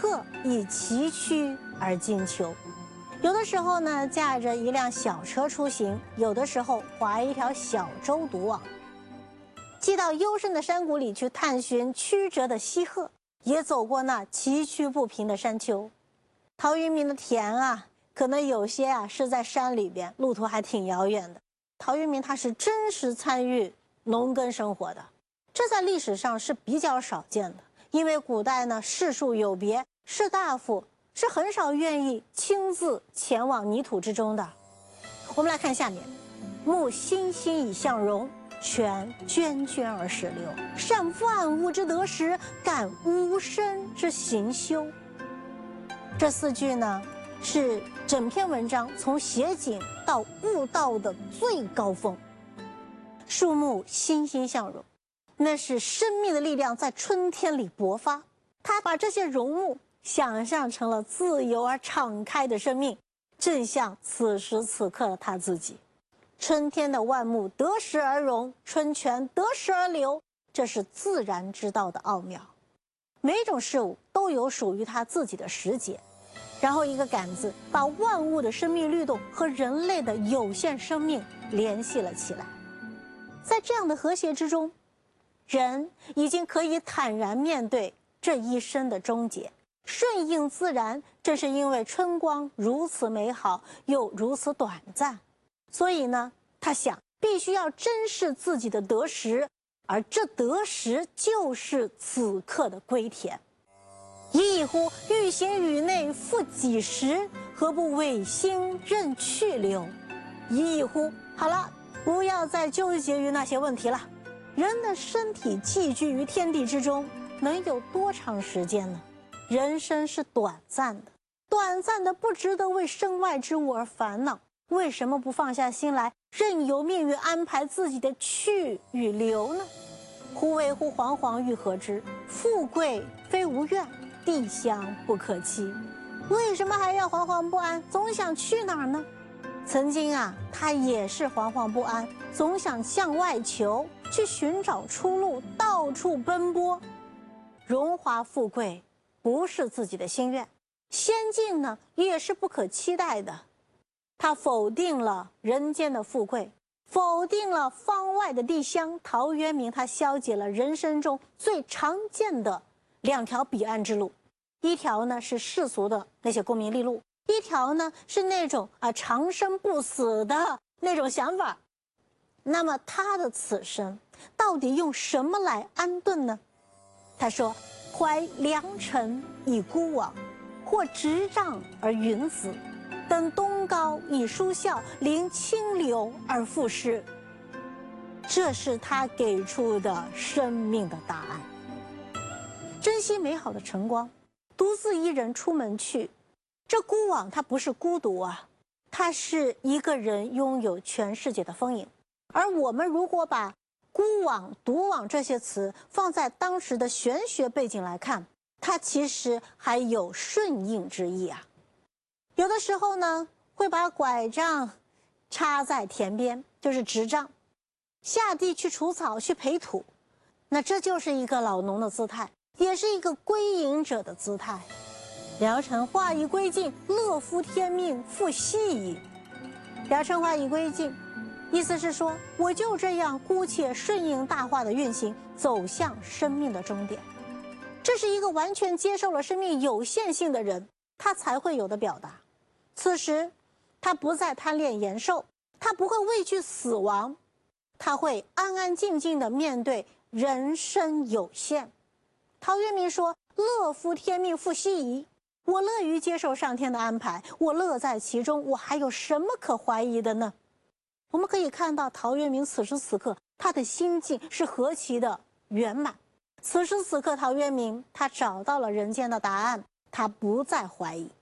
客以崎岖而经求。有的时候呢，驾着一辆小车出行，有的时候划一条小舟独往。既到幽深的山谷里去探寻曲折的溪壑，也走过那崎岖不平的山丘。陶渊明的田啊，可能有些啊是在山里边，路途还挺遥远的。陶渊明他是真实参与农耕生活的，这在历史上是比较少见的。因为古代呢士庶有别，士大夫是很少愿意亲自前往泥土之中的。我们来看下面：木欣欣以向荣，泉涓涓而始流。善万物之得时，感吾生之行休。这4句呢，是整篇文章从写景到悟道的最高峰。树木欣欣向荣，那是生命的力量在春天里勃发。他把这些荣物想象成了自由而敞开的生命，正像此时此刻的他自己。春天的万物得时而荣，春泉得时而流，这是自然之道的奥妙。每种事物都有属于它自己的时节，然后一个感字把万物的生命律动和人类的有限生命联系了起来。在这样的和谐之中，人已经可以坦然面对这一生的终结，顺应自然。正是因为春光如此美好又如此短暂，所以呢，他想必须要珍视自己的得时，而这得时就是此刻的归田。一乎，欲行宇内复几时？何不委心任去留？一乎，好了，不要再纠结于那些问题了。人的身体寄居于天地之中，能有多长时间呢？人生是短暂的，短暂的不值得为身外之物而烦恼。为什么不放下心来，任由命运安排自己的去与留呢？忽为乎惶惶欲何之？富贵非无怨，地乡不可期。为什么还要惶惶不安，总想去哪儿呢？曾经啊，他也是惶惶不安，总想向外求，去寻找出路，到处奔波。荣华富贵不是自己的心愿，仙境呢也是不可期待的。他否定了人间的富贵，否定了方外的地乡。陶渊明他消解了人生中最常见的2条彼岸之路，一条呢是世俗的那些功名利禄，一条呢是那种长生不死的那种想法。那么他的此生到底用什么来安顿呢？他说：怀良辰以孤往，或执杖而云死，登东皋以舒啸，临清流而赋诗。这是他给出的生命的答案。珍惜美好的晨光，独自一人出门去。这孤往它不是孤独啊，它是一个人拥有全世界的丰盈。而我们如果把孤往、独往这些词放在当时的玄学背景来看，它其实还有顺应之意啊。有的时候呢，会把拐杖插在田边，就是执杖，下地去除草、去培土。那这就是一个老农的姿态，也是一个归隐者的姿态。聊城化以归尽，乐夫天命复息矣。聊城化以归尽，意思是说，我就这样姑且顺应大化的运行，走向生命的终点。这是一个完全接受了生命有限性的人，他才会有的表达。此时他不再贪恋延寿，他不会畏惧死亡，他会安安静静地面对人生有限。陶渊明说：乐夫天命复息矣。我乐于接受上天的安排，我乐在其中，我还有什么可怀疑的呢？我们可以看到陶渊明此时此刻他的心境是何其的圆满。此时此刻陶渊明他找到了人间的答案，他不再怀疑。